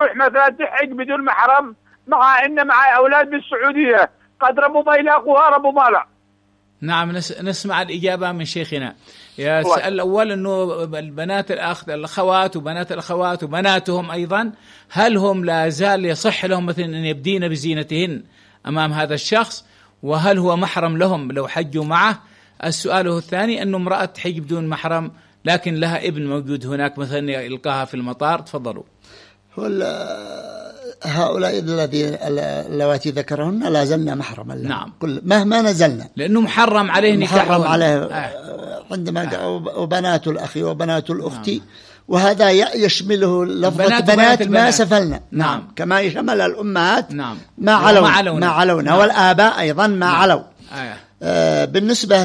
تروح مثلا تحج بدون محرم مع إن مع أولاد بالسعودية قد ربوا ما يلاقوها ربوا ما لا. نعم نسمع الإجابة من شيخنا. يا السؤال الأول أنه البنات الأخوات وبنات الأخوات وبناتهم أيضا هل هم لا زال يصح لهم مثلا أن يبدين بزينتهن أمام هذا الشخص، وهل هو محرم لهم لو حجوا معه؟ السؤال الثاني أنه امرأة تحج بدون محرم لكن لها ابن موجود هناك مثلا يلقاها في المطار. تفضلوا. هؤلاء اللواتي ذكرهن لا زلنا محرما لهم. نعم. كل مهما نزلنا لأنه محرم عليه نكاح. محرم عليه عندما وبنات الأخ وبنات الأخت وهذا يشمله لفظة بنات ما سفلنا. نعم. كما يشمل الأمهات. نعم. ما علونا. نعم. والآباء أيضا ما علوا. بالنسبة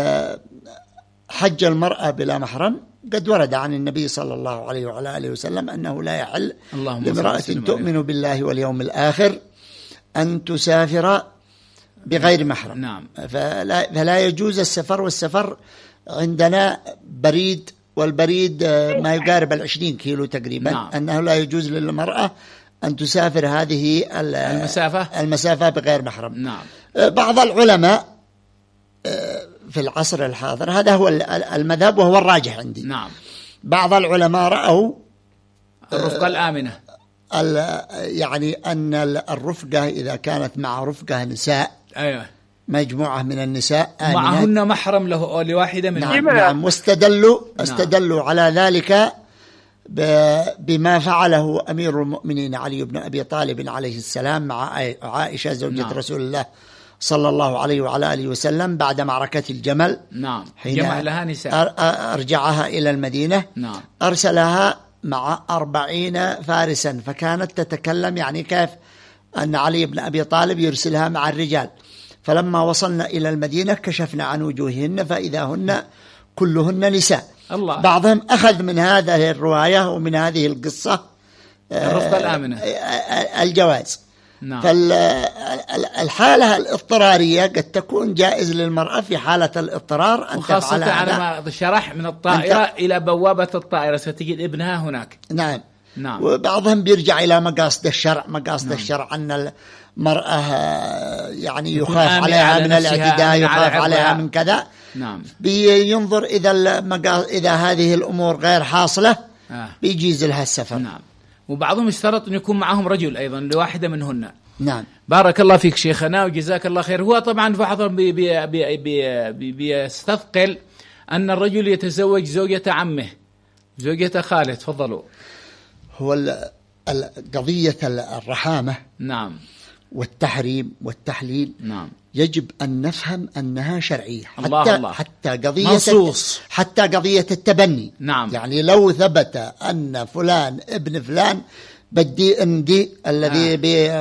للحج المرأة بلا محرم قد ورد عن النبي صلى الله عليه وعلى آله وسلم أنه لا يحل لامرأة تؤمن بالله واليوم الآخر أن تسافر بغير محرم. نعم. فلا يجوز السفر، والسفر عندنا بريد، والبريد ما يقارب 20 كيلو تقريبا. نعم. أنه لا يجوز للمرأة أن تسافر هذه المسافة بغير محرم. نعم. بعض العلماء في العصر الحاضر هذا هو المذهب وهو الراجح عندي. نعم. بعض العلماء رأوا الرفقة الآمنة، يعني أن الرفقة إذا كانت مع رفقة نساء مجموعة من النساء معهن محرم له أو لواحدة منهم. نعم. واستدلوا على ذلك بما فعله أمير المؤمنين علي بن أبي طالب عليه السلام مع عائشة زوجة رسول الله صلى الله عليه وعلى آله وسلم بعد معركة الجمل. نعم. حين جمع لها نساء أرجعها إلى المدينة. نعم. أرسلها مع 40 فارسا، فكانت تتكلم يعني كيف أن علي بن أبي طالب يرسلها مع الرجال. فلما وصلنا إلى المدينة كشفنا عن وجوههن فإذا هن كلهن نساء. الله. بعضهم أخذ من هذه الرواية ومن هذه القصة الرفقة الآمنة الجواز. نعم. فالحالة الاضطرارية قد تكون جائز للمرأة في حالة الاضطرار أن تفعل وخاصة على ما شرح من الطائرة إلى بوابة الطائرة ستجد ابنها هناك. نعم. نعم. وبعضهم بيرجع إلى مقاصد الشرع. الشرع أن المرأة يعني يخاف عليها من الاعتداء، يخاف عليها من كذا. نعم. بينظر إذا هذه الأمور غير حاصلة بيجيز لها السفر. نعم. وبعضهم اشترط أن يكون معهم رجل أيضا لواحدة منهن. نعم. بارك الله فيك شيخنا وجزاك الله خير. هو طبعا بعضهم بيستثقل أن الرجل يتزوج زوجة عمه، زوجة خاله. تفضلوا. هو قضية الرحامة نعم والتحريم والتحليل نعم يجب أن نفهم أنها شرعية. حتى قضية منصوص. حتى قضية التبني. نعم. يعني لو ثبت أن فلان ابن فلان بدي اندي الذي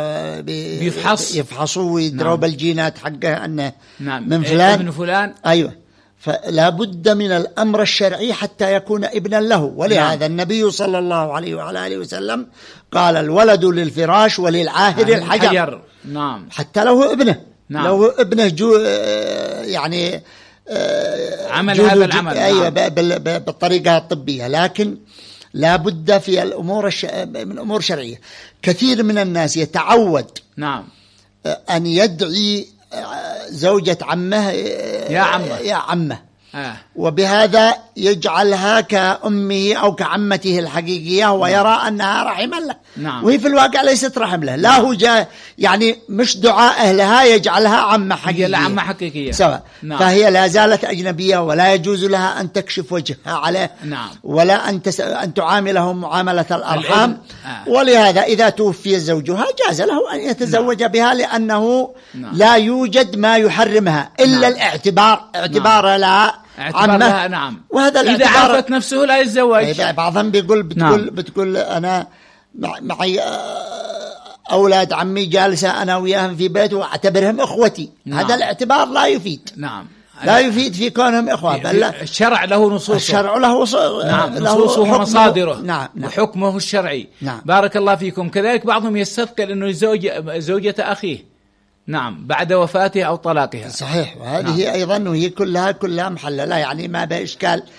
يفحصوا ويدروا بالجينات حقه أنه من فلان ابن فلان. أيوة. فلا بد من الأمر الشرعي حتى يكون ابنا له. ولهذا النبي صلى الله عليه وعلى آله وسلم قال الولد للفراش وللعاهر الحجر. نعم. حتى لو ابنه. نعم. لو ابنه يعني عمل هذا العمل. أيوة. بالطريقة الطبية. لكن لا بد في الأمور من أمور شرعية. كثير من الناس يتعود نعم أن يدعي زوجة عمه يا عمه وبهذا يجعلها كأمه أو كعمته الحقيقية ويرى أنها رحم له. نعم. وهي في الواقع ليست رحم له. لا هو يعني مش دعاء لها يجعلها عمة حقيقية. لا عمة حقيقية سواء. نعم. فهي لا زالت أجنبية ولا يجوز لها أن تكشف وجهها عليه. نعم. ولا أن تعامله معاملة الأرحام. ولهذا إذا توفي زوجها جاز له أن يتزوج بها لأنه لا يوجد ما يحرمها إلا اعتبار لها عمه. نعم. وهذا إذا عرفت نفسه لا يتزوج. بعضهم بتقول أنا معي أولاد عمي جالسة أنا وياهم في بيت وأعتبرهم إخوتي. هذا الاعتبار لا يفيد. نعم. لا يفيد في كونهم إخوة. الشرع له نصوصه. الشرع له نصوصه ومصادره. نعم. وحكمه الشرعي. نعم. بارك الله فيكم. كذلك بعضهم يستثقل أنه زوجة أخيه نعم بعد وفاته أو طلاقها. صحيح. وهذه أيضا وهي كلها محللة يعني ما بإشكال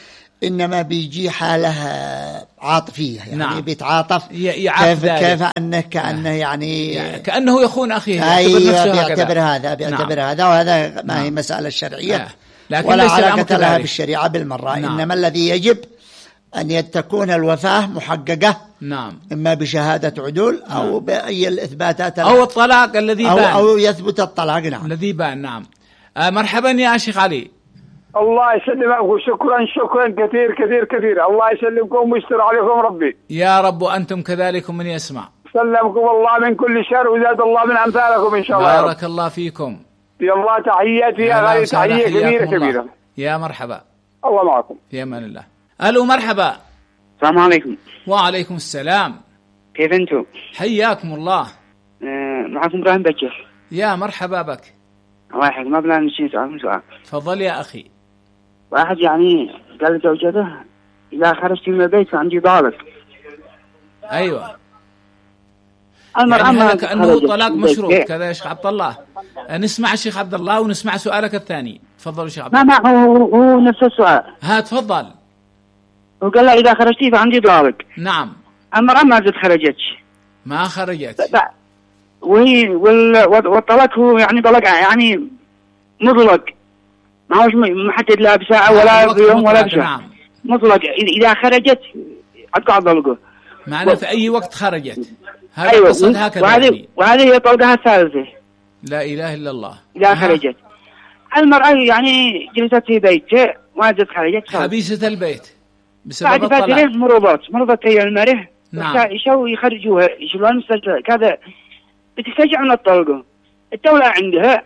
إنما بيجي حالة عاطفية، يعني نعم. بيتعاطف كيف أنه كأنه يعني كأنه يخون أخيه. أيوة بيعتبر هذا وهذا ما هي مسألة شرعية ولا علاقة لها بالشريعة بالمرة. نعم. إنما الذي يجب أن تكون الوفاة محققة، نعم، إما بشهادة عدول أو بأي الإثباتات أو الطلاق الذي بان أو يثبت الطلاق. نعم الذي بان. نعم. مرحبا يا شيخ علي. الله يسلمك وشكرا كثير. الله يسلمكم ويستر عليكم ربي يا رب، وأنتم كذلك من يسمع. سلمكم الله من كل شر وزاد الله من أمثالكم إن شاء الله. بارك الله فيكم. يلا تحياتي يا غالي، تحية كبيرة. يا مرحبا. الله معكم. في أمان الله. ألو مرحبا. السلام عليكم. وعليكم السلام. كيف أنتم؟ حياكم الله. معكم إبراهيم بكر. يا مرحبا بك. الله يحفظك. ما بلا نشين سؤال. تفضل يا أخي. واحد يعني قال لزوجته إذا خرجت من البيت فعندي ضابط. أيوة. المرأة يعني كأنه طلاق مشروط كذا يا شيخ عبد الله. نسمع الشيخ عبد الله ونسمع سؤالك الثاني. تفضل شيخ عبد الله. ما هو نفس السؤال. تفضل. وقال له إذا خرجتي فعندي ضابط. نعم. المرأة ما زد خرجتش. ما خرجت. وهي والطلاق هو يعني طلاق يعني مطلق، ما هوش محدد لا بساعة ولا بيوم ولا بشهر. نعم. مطلق. إذا خرجت أتقع طلقه. معنى في أي وقت خرجت. هذا أيوة. قصد هكذا. وهذه هي طلقها الثالثة. لا إله إلا الله. إذا خرجت المرأة يعني جلست في بيته ما زد خرجت. حبيسة البيت بسبب بعد الطلاق. مرضت هي المرأة. نعم. شو يخرجوها يشيلوها المستشفى كذا بتستجع من الطلقة. الدولة عندها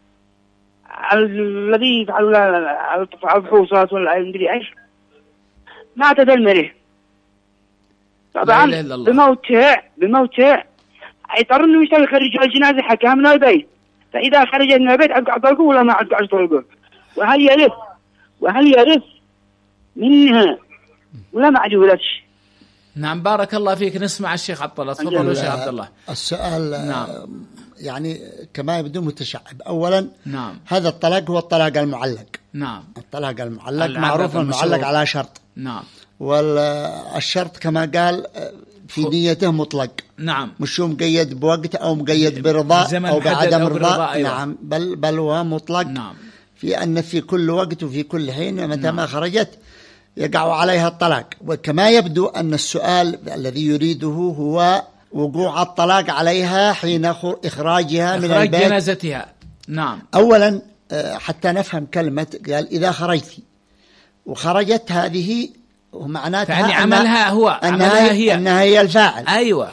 الذي يفعلوا لها الفحوصات ولا مدري ايش ما اعتدى المرأة. طبعا بموتها يضطر انه يخرجوا الجنازة حكاها من البيت. فاذا خرجت من البيت ابقى طلقه ولا ما ابقى طلقه، وهل يرث منها ولا ما عجولتش. نعم. بارك الله فيك. نسمع الشيخ عبد الله. تفضل يا شيخ عبد الله. السؤال نعم. يعني كما يبدو متشعب. أولا نعم. هذا الطلاق هو الطلاق المعلق. نعم. الطلاق المعلق معروف المعلق على شرط. نعم. والشرط كما قال في نيته مطلق. نعم. مش مقيد بوقت أو مقيد برضاء أو بعدم رضاء. أيوة. نعم. بل هو مطلق. نعم. في أن في كل وقت وفي كل حين متى ما خرجت يقع عليها الطلاق. وكما يبدو أن السؤال الذي يريده هو وقوع الطلاق عليها حين إخراجها من البيت، جنازتها. نعم. أولا حتى نفهم كلمة قال إذا خرجتي وخرجت هذه ومعناتها يعني عملها هو أنها هي الفاعل. أيوة.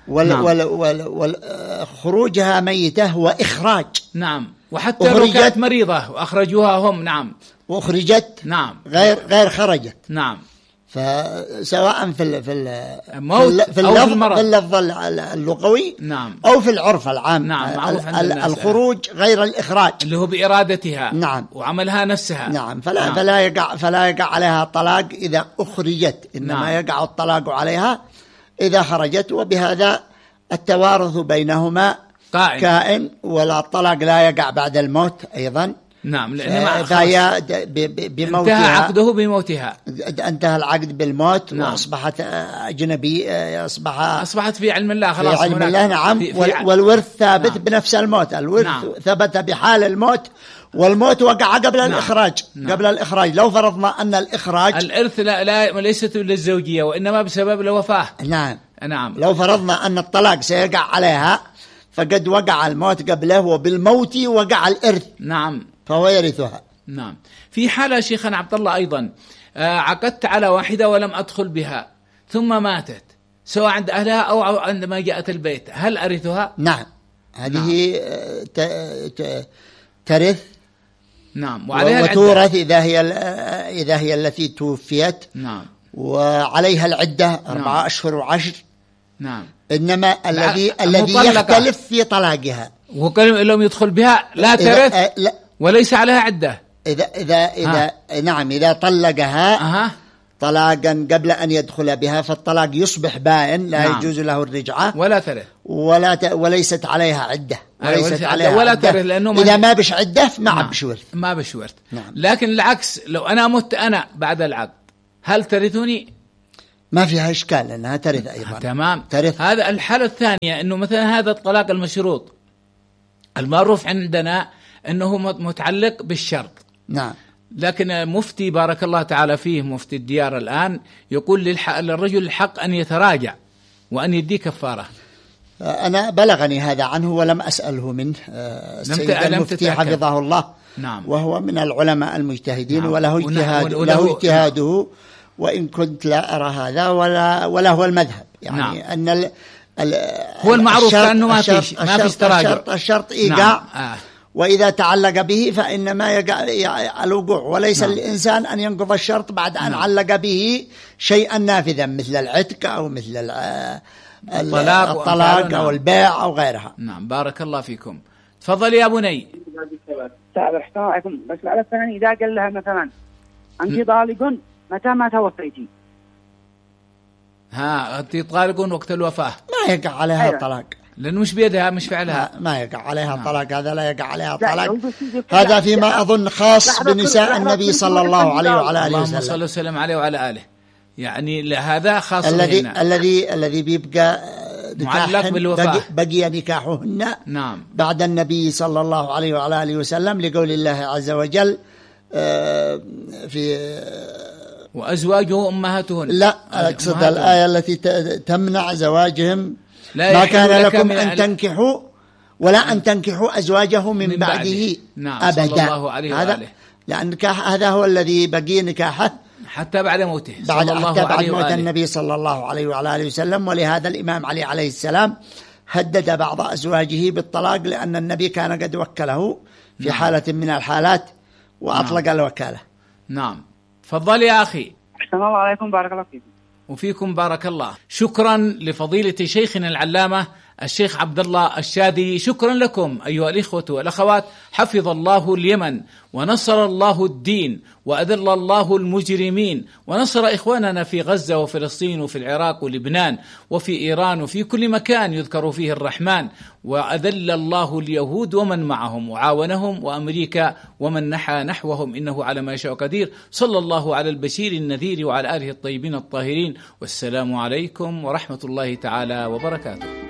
خروجها ميتة هو إخراج. نعم. وحتى لو كانت مريضة وأخرجوها هم. نعم. وأخرجت. نعم. غير خرجت. نعم. فسواء في اللفظ اللغوي. نعم. أو في العرف العام. نعم. الخروج غير الإخراج اللي هو بإرادتها. نعم. وعملها نفسها. نعم. فلا يقع عليها طلاق إذا أخرجت، إنما نعم. يقع الطلاق عليها إذا خرجت. وبهذا التوارث بينهما كائن، ولا الطلاق لا يقع بعد الموت أيضا. نعم. لأن فهي بموتها انتهى عقده بموتها. انتهى العقد بالموت. نعم. وأصبحت أجنبي. أصبحت في علم الله خلاص. في علم الله. نعم. والورث ثابت. نعم. بنفس الموت. الورث نعم. ثبت بحال الموت، والموت وقع قبل نعم. الإخراج. نعم. قبل الإخراج. لو فرضنا أن الإرث ليست للزوجية وإنما بسبب الوفاة. نعم. نعم. لو فرضنا أن الطلاق سيقع عليها فقد وقع الموت قبله، وبالموت وقع الإرث. نعم. فهو يرثها. نعم. في حالة شيخنا عبد الله أيضا عقدت على واحدة ولم أدخل بها ثم ماتت، سواء عند أهلها أو عندما جاءت البيت، هل أرثها؟ نعم. هذه ترث. نعم. وتورث إذا هي التي توفيت. نعم. وعليها العدة 4 أشهر و10. نعم. إنما الذي يختلف في طلاقها لم يدخل بها لا ترث وليس عليها عدة. نعم. إذا طلقها طلاقا قبل أن يدخل بها فالطلاق يصبح بائن، لا نعم. يجوز له الرجعة ولا ترث وليست عليها عدة. ولا ترث لأنه إذا ما بش عدة ما بش ورث. ما بش ورث. نعم. لكن العكس، لو أنا مت أنا بعد العقد هل ترثني؟ ما فيها إشكال لأنها ترث أيضا. تمام. ترث. هذا الحالة الثانية، أنه مثلا هذا الطلاق المشروط المعروف عندنا أنه متعلق بالشرط. نعم. لكن مفتي بارك الله تعالى فيه، مفتي الديار الآن، يقول للرجل الحق أن يتراجع وأن يدي كفارة. أنا بلغني هذا عنه ولم أسأله منه. السيد المفتي حفظه الله، نعم، وهو من العلماء المجتهدين، نعم، وله له اجتهاده، وإن كنت لا أرى هذا ولا هو المذهب، يعني نعم. أن هو المعروف أنه ما فيش تراجع. الشرط إيقاع، نعم. وإذا تعلق به فإنما يقع الوقوع، وليس نعم. للإنسان أن ينقض الشرط بعد أن نعم. علق به شيئا نافذا مثل العتق أو مثل الطلاق أو البيع أو غيرها. نعم، بارك الله فيكم. تفضل يا بني. السلام عليكم. بس العلى الثاني إذا قال لها مثلا أنت طالق متى ما توفيتي، أنت طالق وقت الوفاة، ما يقع عليها أيوة. طلاق، لأنه مش بيدها، مش فعلها، ما يقع عليها طلاق. هذا لا يقع عليها طلاق. هذا فيما أظن خاص بنساء النبي صلى الله عليه وعلى آله وسلم. اللهم صل وسلم عليه وعلى آله. يعني هذا خاص الذي بيبقى معلق بالوفاة، بقي نكاحهن نعم بعد النبي صلى الله عليه وعلى آله وسلم، لقول الله عز وجل في وأزواجه أمهاتهن. لا، أقصد الآية التي تمنع زواجهم، ما كان لكم أن تنكحوا ولا أن تنكحوا أزواجه من بعده نعم أبدا. صلى الله عليه وآله. لأن هذا هو الذي بقي نكاحه حتى بعد موته، بعد موت النبي صلى الله عليه وعلى آله وسلم. ولهذا الإمام علي عليه السلام هدد بعض أزواجه بالطلاق، لأن النبي كان قد وكله في نعم. حالة من الحالات وأطلق نعم. الوكالة. نعم. تفضل يا أخي. السلام عليكم، بارك الله فيكم. وفيكم بارك الله. شكرا لفضيلة شيخنا العلامة الشيخ عبد الله الشاذلي. شكرا لكم أيها الإخوة والأخوات. حفظ الله اليمن ونصر الله الدين وأذل الله المجرمين، ونصر إخواننا في غزة وفلسطين وفي العراق ولبنان وفي إيران وفي كل مكان يذكر فيه الرحمن، وأذل الله اليهود ومن معهم وعاونهم، وأمريكا ومن نحى نحوهم، إنه على ما يشاء قدير. صلى الله على البشير النذير وعلى آله الطيبين الطاهرين، والسلام عليكم ورحمة الله تعالى وبركاته.